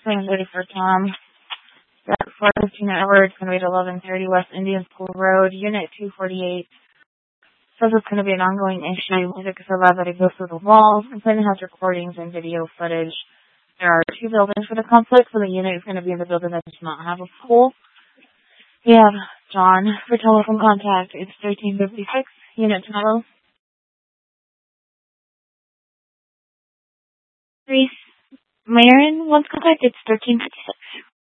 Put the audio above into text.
Swing ready for Tom. That 415 Edwards, going to be at 1130 West Indian Pool Road, Unit 248. Says it's going to be an ongoing issue. Music is so loud that it goes through the walls. The plan has recordings and video footage. There are 2 buildings for the complex, so the unit is going to be in the building that does not have a pool. We have John for telephone contact. It's 1356, Unit 12. Reese Marin wants contact. It's 1356.